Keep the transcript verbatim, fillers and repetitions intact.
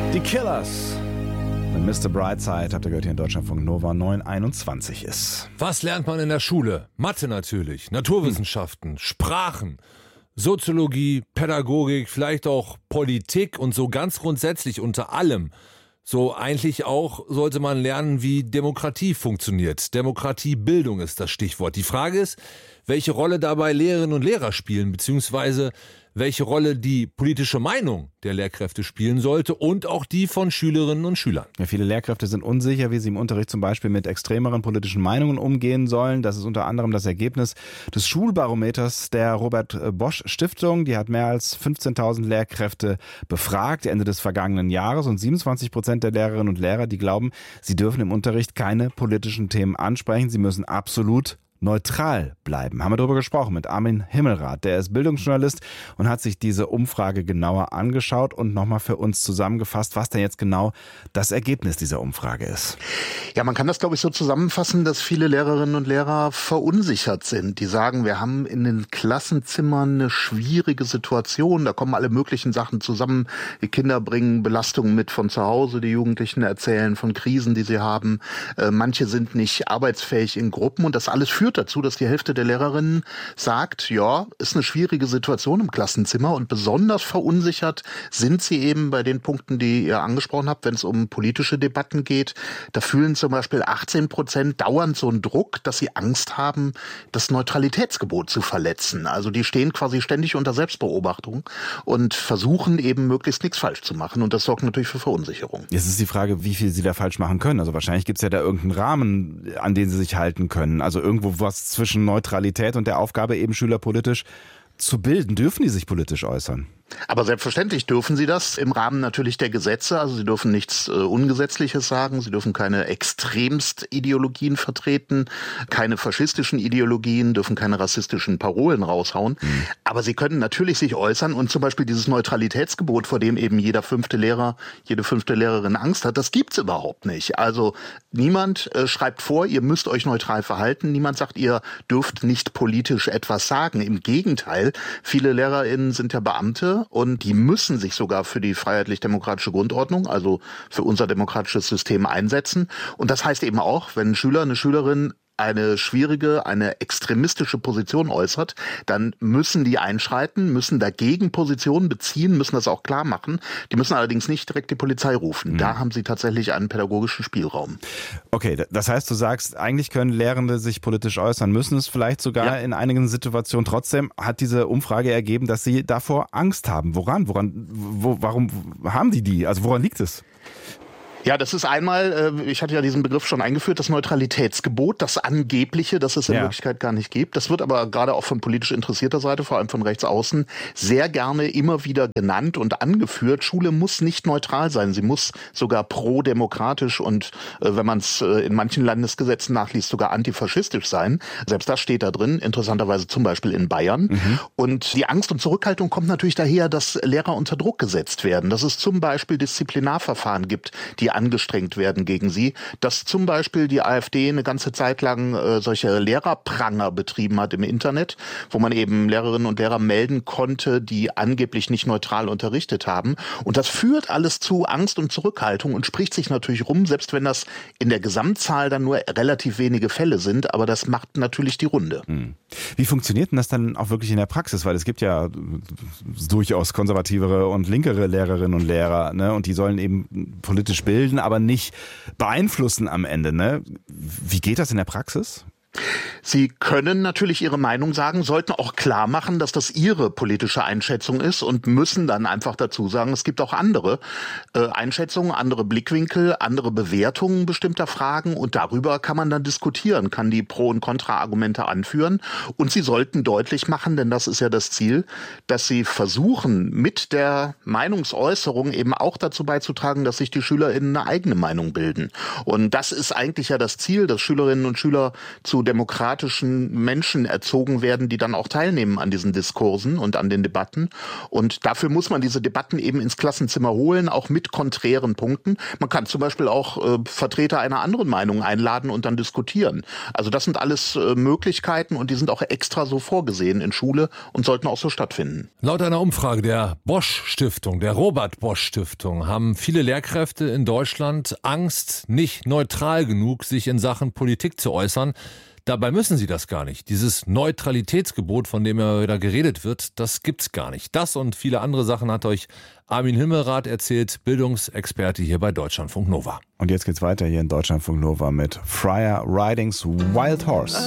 Die Killers. Wenn Mister Brightside, habt ihr gehört, hier in Deutschlandfunk Nova neun einundzwanzig ist. Was lernt man in der Schule? Mathe natürlich, Naturwissenschaften, hm. Sprachen, Soziologie, Pädagogik, vielleicht auch Politik und so ganz grundsätzlich unter allem. So eigentlich auch sollte man lernen, wie Demokratie funktioniert. Demokratiebildung ist das Stichwort. Die Frage ist, welche Rolle dabei Lehrerinnen und Lehrer spielen, beziehungsweise welche Rolle die politische Meinung der Lehrkräfte spielen sollte und auch die von Schülerinnen und Schülern. Ja, viele Lehrkräfte sind unsicher, wie sie im Unterricht zum Beispiel mit extremeren politischen Meinungen umgehen sollen. Das ist unter anderem das Ergebnis des Schulbarometers der Robert Bosch Stiftung. Die hat mehr als fünfzehntausend Lehrkräfte befragt, Ende des vergangenen Jahres. Und siebenundzwanzig Prozent der Lehrerinnen und Lehrer, die glauben, sie dürfen im Unterricht keine politischen Themen ansprechen. Sie müssen absolut neutral bleiben. Haben wir darüber gesprochen mit Armin Himmelrath. Der ist Bildungsjournalist und hat sich diese Umfrage genauer angeschaut und nochmal für uns zusammengefasst, was denn jetzt genau das Ergebnis dieser Umfrage ist. Ja, man kann das, glaube ich, so zusammenfassen, dass viele Lehrerinnen und Lehrer verunsichert sind. Die sagen, wir haben in den Klassenzimmern eine schwierige Situation. Da kommen alle möglichen Sachen zusammen. Die Kinder bringen Belastungen mit von zu Hause. Die Jugendlichen erzählen von Krisen, die sie haben. Äh, manche sind nicht arbeitsfähig in Gruppen und das alles führt dazu, dass die Hälfte der Lehrerinnen sagt, ja, ist eine schwierige Situation im Klassenzimmer und besonders verunsichert sind sie eben bei den Punkten, die ihr angesprochen habt, wenn es um politische Debatten geht. Da fühlen zum Beispiel achtzehn Prozent dauernd so einen Druck, dass sie Angst haben, das Neutralitätsgebot zu verletzen. Also die stehen quasi ständig unter Selbstbeobachtung und versuchen eben möglichst nichts falsch zu machen und das sorgt natürlich für Verunsicherung. Jetzt ist die Frage, wie viel sie da falsch machen können. Also wahrscheinlich gibt es ja da irgendeinen Rahmen, an den sie sich halten können. Also irgendwo was zwischen Neutralität und der Aufgabe, eben Schüler politisch zu bilden. Dürfen die sich politisch äußern? Aber selbstverständlich dürfen sie das im Rahmen natürlich der Gesetze. Also sie dürfen nichts äh, Ungesetzliches sagen. Sie dürfen keine Extremstideologien vertreten, keine faschistischen Ideologien, dürfen keine rassistischen Parolen raushauen. Mhm. Aber sie können natürlich sich äußern und zum Beispiel dieses Neutralitätsgebot, vor dem eben jeder fünfte Lehrer, jede fünfte Lehrerin Angst hat, das gibt's überhaupt nicht. Also niemand äh, schreibt vor, ihr müsst euch neutral verhalten. Niemand sagt, ihr dürft nicht politisch etwas sagen. Im Gegenteil, viele LehrerInnen sind ja Beamte und die müssen sich sogar für die freiheitlich-demokratische Grundordnung, also für unser demokratisches System einsetzen. Und das heißt eben auch, wenn ein Schüler, eine Schülerin eine schwierige, eine extremistische Position äußert, dann müssen die einschreiten, müssen dagegen Positionen beziehen, müssen das auch klar machen. Die müssen allerdings nicht direkt die Polizei rufen. Mhm. Da haben sie tatsächlich einen pädagogischen Spielraum. Okay, das heißt, du sagst, eigentlich können Lehrende sich politisch äußern, müssen es vielleicht sogar ja. in einigen Situationen. Trotzdem hat diese Umfrage ergeben, dass sie davor Angst haben. Woran? Woran? Wo, warum haben die die? Also woran liegt es? Ja, das ist einmal, ich hatte ja diesen Begriff schon eingeführt, das Neutralitätsgebot, das Angebliche, das es in ja. Wirklichkeit gar nicht gibt. Das wird aber gerade auch von politisch interessierter Seite, vor allem von rechts außen, sehr gerne immer wieder genannt und angeführt. Schule muss nicht neutral sein, sie muss sogar pro-demokratisch und, äh, wenn man es äh, in manchen Landesgesetzen nachliest, sogar antifaschistisch sein. Selbst das steht da drin, interessanterweise zum Beispiel in Bayern. Mhm. Und die Angst und Zurückhaltung kommt natürlich daher, dass Lehrer unter Druck gesetzt werden, dass es zum Beispiel Disziplinarverfahren gibt, die angestrengt werden gegen sie, dass zum Beispiel die AfD eine ganze Zeit lang äh, solche Lehrerpranger betrieben hat im Internet, wo man eben Lehrerinnen und Lehrer melden konnte, die angeblich nicht neutral unterrichtet haben. Und das führt alles zu Angst und Zurückhaltung und spricht sich natürlich rum, selbst wenn das in der Gesamtzahl dann nur relativ wenige Fälle sind, aber das macht natürlich die Runde. Hm. Wie funktioniert denn das dann auch wirklich in der Praxis? Weil es gibt ja durchaus konservativere und linkere Lehrerinnen und Lehrer, ne? Und die sollen eben politisch bilden, aber nicht beeinflussen am Ende, ne? Wie geht das in der Praxis? Sie können natürlich Ihre Meinung sagen, sollten auch klar machen, dass das Ihre politische Einschätzung ist und müssen dann einfach dazu sagen, es gibt auch andere äh, Einschätzungen, andere Blickwinkel, andere Bewertungen bestimmter Fragen und darüber kann man dann diskutieren, kann die Pro- und Kontra-Argumente anführen und Sie sollten deutlich machen, denn das ist ja das Ziel, dass Sie versuchen, mit der Meinungsäußerung eben auch dazu beizutragen, dass sich die SchülerInnen eine eigene Meinung bilden. Und das ist eigentlich ja das Ziel, dass Schülerinnen und Schüler zu demokratischen Menschen erzogen werden, die dann auch teilnehmen an diesen Diskursen und an den Debatten. Und dafür muss man diese Debatten eben ins Klassenzimmer holen, auch mit konträren Punkten. Man kann zum Beispiel auch äh, Vertreter einer anderen Meinung einladen und dann diskutieren. Also das sind alles äh, Möglichkeiten und die sind auch extra so vorgesehen in Schule und sollten auch so stattfinden. Laut einer Umfrage der Bosch Stiftung, der Robert Bosch Stiftung, haben viele Lehrkräfte in Deutschland Angst, nicht neutral genug sich in Sachen Politik zu äußern. Dabei müssen sie das gar nicht. Dieses Neutralitätsgebot, von dem ja wieder geredet wird, das gibt's gar nicht. Das und viele andere Sachen hat euch Armin Himmelrath erzählt, Bildungsexperte hier bei Deutschlandfunk Nova. Und jetzt geht's weiter hier in Deutschlandfunk Nova mit Friar Ridings Wild Horse.